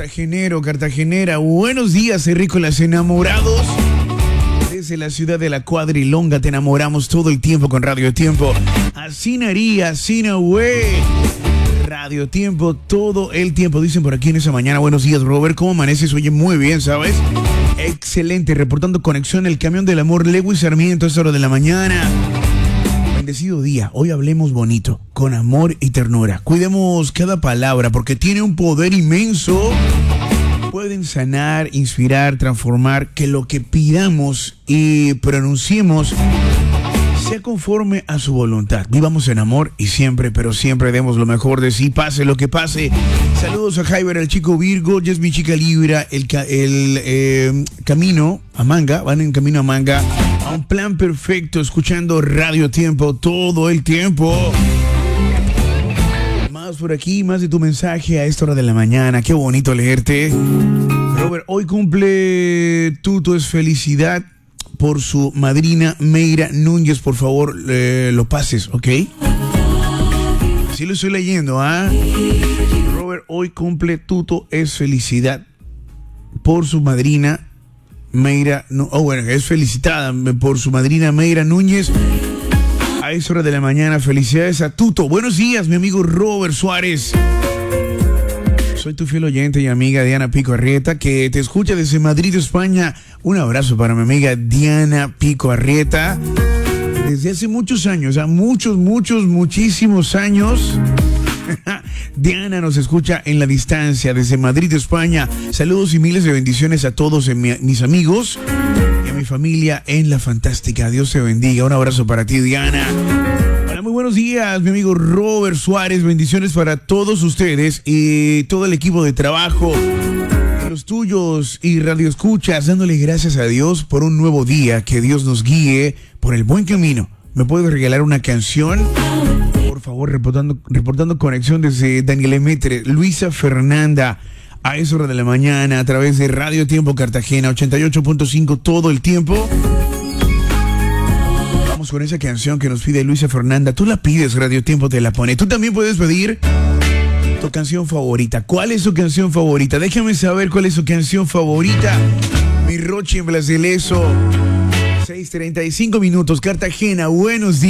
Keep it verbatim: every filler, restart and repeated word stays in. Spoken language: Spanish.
Cartagenero, cartagenera, buenos días, terrícolas enamorados. Desde la ciudad de la Cuadrilonga te enamoramos todo el tiempo con Radio Tiempo. Así naría, así no güey. Radio Tiempo todo el tiempo. Dicen por aquí en esa mañana, buenos días, Robert, ¿cómo amaneces? Oye, muy bien, ¿sabes? Excelente, reportando conexión el camión del amor, Lewis Sarmiento, a esa hora de la mañana. Bendecido día, hoy hablemos bonito, con amor y ternura. Cuidemos cada palabra porque tiene un poder inmenso. Pueden sanar, inspirar, transformar, que lo que pidamos y pronunciemos sea conforme a su voluntad. Vivamos en amor y siempre, pero siempre demos lo mejor de sí, pase lo que pase. Saludos a Jaiber, el chico Virgo, ya es mi chica Libra, el, ca el eh, camino a Manga, van en camino a Manga, a un plan perfecto, escuchando Radio Tiempo todo el tiempo. Más por aquí, más de tu mensaje a esta hora de la mañana, qué bonito leerte. Robert, hoy cumple Tuto, es felicidad por su madrina Meira Núñez, por favor, eh, lo pases, ¿ok? Así lo estoy leyendo, ¿ah? ¿eh? Robert, hoy cumple Tuto, es felicidad por su madrina Meira, no, oh bueno, es felicitada por su madrina Meira Núñez. A esa hora de la mañana, felicidades a Tuto. Buenos días, mi amigo Robert Suárez. Soy tu fiel oyente y amiga Diana Pico Arrieta, que te escucha desde Madrid, España. Un abrazo para mi amiga Diana Pico Arrieta. Desde hace muchos años, a muchos, muchos, muchísimos años. Diana nos escucha en la distancia desde Madrid, España. Saludos y miles de bendiciones a todos mi, mis amigos y a mi familia en la fantástica. Dios te bendiga. Un abrazo para ti, Diana. Hola, muy buenos días, mi amigo Robert Suárez. Bendiciones para todos ustedes y todo el equipo de trabajo, los tuyos y Radio Escuchas, dándole gracias a Dios por un nuevo día. Que Dios nos guíe por el buen camino. ¿Me puedes regalar una canción? Por favor, reportando, reportando conexión desde Daniel Emetre, Luisa Fernanda, a esa hora de la mañana, a través de Radio Tiempo Cartagena, ochenta y ocho punto cinco todo el tiempo. Vamos con esa canción que nos pide Luisa Fernanda. Tú la pides, Radio Tiempo te la pone. Tú también puedes pedir tu canción favorita. ¿Cuál es su canción favorita? Déjame saber cuál es su canción favorita. Mi Rochi en Blaseleso, seis treinta y cinco minutos, Cartagena, buenos días.